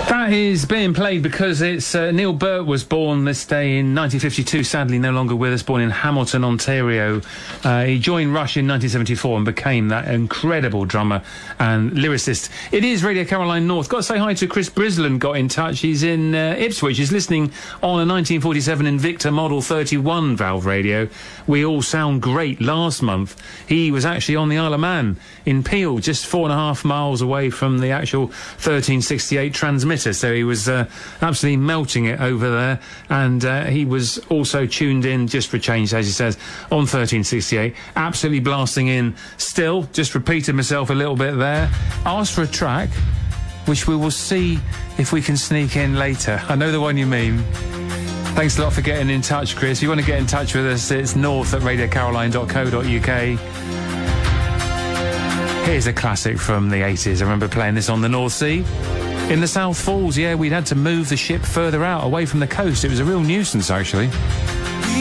That is being played because it's Neil Burt was born this day in 1952, sadly no longer with us, born in Hamilton, Ontario. He joined Rush in 1974 and became that incredible drummer and lyricist. It is Radio Caroline North. Got to say hi to Chris Brisland, got in touch. He's in Ipswich. He's listening on a 1947 Invicta Model 31 valve radio. We all sound great. Last month he was actually on the Isle of Man in Peel, just 4.5 miles away from the actual 1368 transmitter. So he was absolutely melting it over there, and he was also tuned in, just for a change, as he says, on 1368, absolutely blasting in still. Just repeated myself a little bit there. Asked for a track, which we will see if we can sneak in later. I know the one you mean. Thanks a lot for getting in touch, Chris. If you want to get in touch with us, it's north@radiocaroline.co.uk. Here's a classic from the 80s. I remember playing this on the North Sea. In the South Falls, yeah, we'd had to move the ship further out, away from the coast. It was a real nuisance, actually.